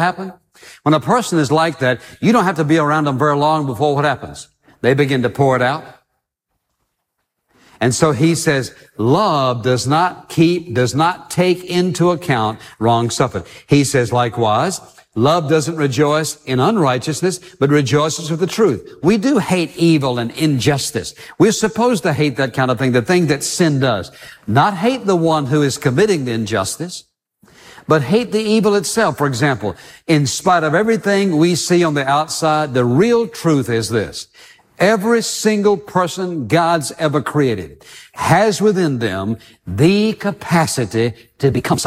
happen? When a person is like that, you don't have to be around them very long before what happens? They begin to pour it out. And so he says, love does not take into account wrong suffered. He says, likewise, love doesn't rejoice in unrighteousness, but rejoices with the truth. We do hate evil and injustice. We're supposed to hate that kind of thing, the thing that sin does. Not hate the one who is committing the injustice, but hate the evil itself. For example, in spite of everything we see on the outside, the real truth is this. Every single person God's ever created has within them the capacity to become something.